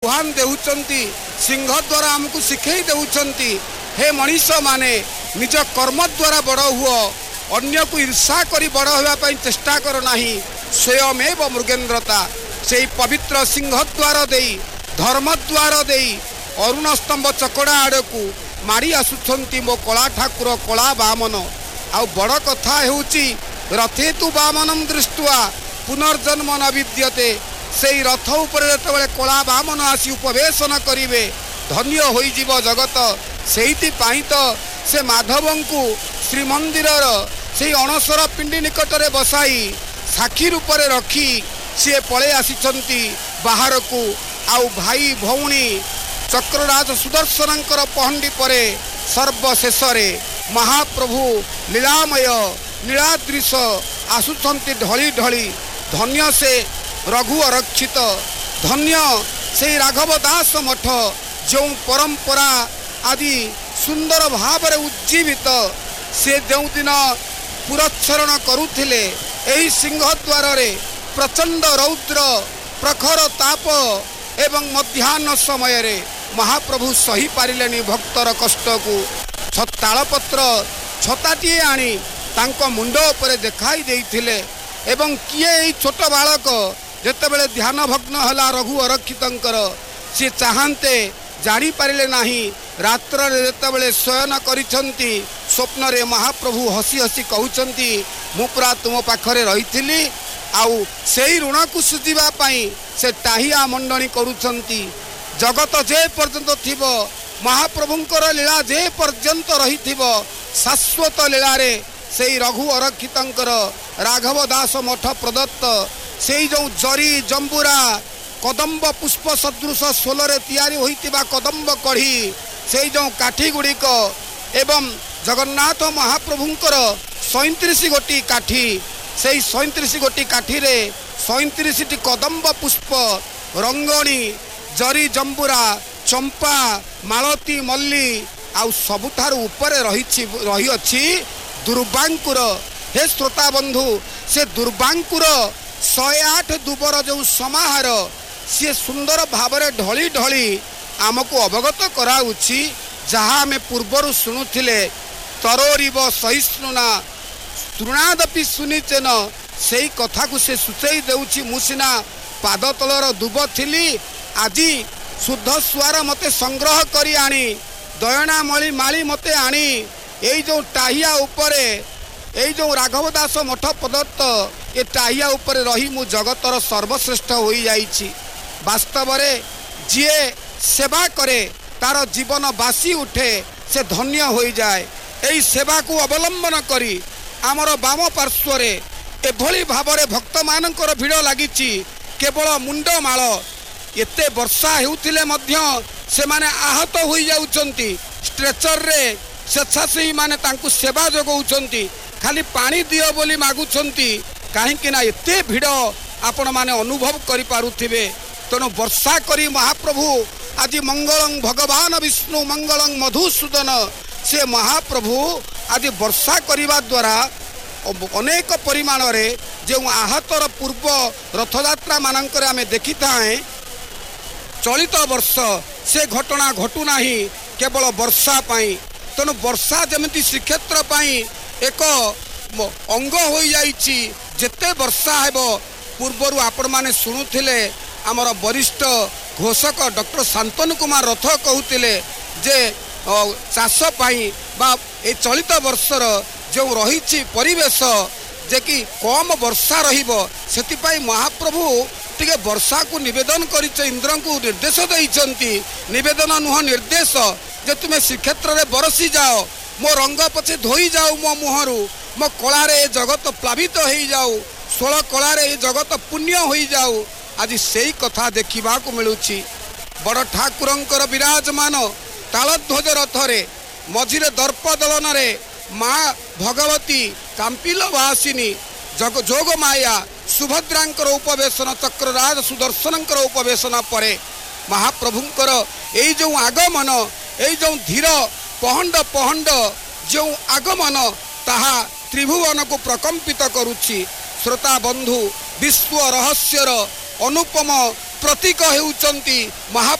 आह्वान देउचंती सिंह द्वारा आमको शिखई देउचंती हे मनीष माने निज कर्म द्वारा बड़ हुओ अन्य को ईर्षा करी बड़ होगा चेष्टा कर नाही स्वयमेव मृगेन्द्रता से पवित्र सिंह द्वार दे धर्म द्वार दे अरुण स्तंभ चकड़ा आड़ को मारी आसुंच मो कला ठाकुर कला बामन आ बड़ कथा होउची रथे तु बामनम दृष्टवा पुनर्जन्म न विद्यते से रथ उपर जो कला बामन आसी उपवेशन करिवे धन्य होइजिव जगत सेइति पाई तो से माधव को श्रीमंदिर से अणसर पिंडी निकटरे बसाई साक्षी रूप में रखी सी पले आसी बाहर को आउ भाई भौणी चक्रराज सुदर्शन पहंडी परे सर्वशेष महाप्रभु लीलामय नीलाद्रिश आसुंच ढली ढली धन्य से रघु आरक्षित धन्य से राघव दास मठ जो परंपरा आदि सुंदर भाव उज्जीवित से जो दिन पुरच्छरण करुथिले एही सिंह द्वार रे प्रचंड रौद्र प्रखर ताप एवं मध्याह्न समय रे महाप्रभु सही पारिलेनी भक्तर कष्ट को तालपत्र छताटी आनी तांको मुंड उपरे देखाई देइथिले एवं किए एही छोट बालक जेतेबेले ध्यान भग्न हला रघु आरक्षितंकर सी चाहते जानी पारिले नाही रात्र जेतेबेले शयन करिसंती स्वप्न रे महाप्रभु हसी हसी कहउचंती मु पुरा तुम पाखरे रहिथिली आउ सेही ऋण को सुझिबा पाई से टाहिया मंडणी करुचंती जगत जे पर्यंत थिबो महाप्रभुंकर लीला जे पर्यंत रहिथिबो शाश्वत लीला रे सेही रघु आरक्षितंकर राघव दास मठ प्रदत्त सेही जो जरी जंबुरा कदम्ब पुष्प सदृश सोलरे तैयारी होइतिबा कदम्ब कढ़ी से जो काठी गुड़िक एवं जगन्नाथ महाप्रभुंकर 37 गोटी काठी से 37 गोटी काठी रे 37 कदम्ब पुष्प रंगणी जरी जंबुरा चंपा मालती मल्ली आउ सबुठार ऊपर रही अछि दुर्बांकुर हे श्रोता बंधु से दुर्बांकुर 108 दुबर जो समाहार सी सुंदर भावरे ढली ढली आमको अवगत कराउछि जहाँ आम पूर्वर शुणुले तरोरीव सहिष्णुना तृणादपि सुनिचेन से कथा को से सूचई देउछि मुसिना पाद तलर दुब थिली आज शुद्ध स्वार मते संग्रह करी आनी दयना मली माली मते आनी एई जो टाहिया उपरे एई जो राघव दास मठ प्रदत्त ये टाहिया उपरे रही मु जगतर सर्वश्रेष्ठ होई जाइछि वास्तव रे जिए सेवा करे तार जीवन बासी उठे से धन्य हो जाए यही सेवा को अवलंबन करी आमर बाम पार्श्व एभली भाव भक्त मानकर भिड़ लगी केवल मुंड माल एते वर्षा हेउथिले मध्य से माने आहत हो जाउचंती स्ट्रेचर रे स्वेच्छासेवी माने तांकु सेवा जोगौचंती खाली पानी दियो बोली मागुचंती काहेकि ना एते भिड़ आपण माने अनुभव करि पारुथिबे तेणु वर्षा करी महाप्रभु आज मंगलं भगवान विष्णु मंगलं मधुसूदन से महाप्रभु आज वर्षा करने द्वारा अनेक परिमाण रे जो आहतर पूर्व रथयात्रा मानकर आमे देखी थाए चलित वर्ष से घटना घटुना केवल वर्षा पाई तेणु वर्षा जमी श्रीक्षेत्र पाई एक अंग हो जाइछि जेते वर्षा हेबो पूर्वर आपण माने शुणुथिले आमर वरिष्ठ घोषक डॉक्टर शांतनु कुमार रथ कहते जे चाष पाई बा ए चलित वर्षर जो रही परिवेश जे कि कम वर्षा रही महाप्रभु टिके वर्षा को निवेदन कर इंद्र को निर्देश देइचंती निवेदन नुह निर्देश जे तुम्हें श्रीक्षेत्र में बरसी जाओ मो रंग पछे धोई जाओ मो मुहरु मो कलारे जगत प्लावित हो जाओ 16 कलारे जगत पुण्य हो जाओ आज से ही कथा देखा मिलूँ बड़ ठाकुरंकर विराजमान तालध्वज रथरे मझिरे दर्प दलन रे माँ भगवती कांपिल वासिनी जोग माया सुभद्रांकर उपवेशन चक्रराज सुदर्शनंकर उपवेशन परे महाप्रभुंकर यही जो आगमन यही जो धीर पहंड पहंड जो आगमन ताहा त्रिभुवन को प्रकंपित करुछि। श्रोता बंधु विश्व रहस्यर अनुपम प्रतीक हेउचंती महा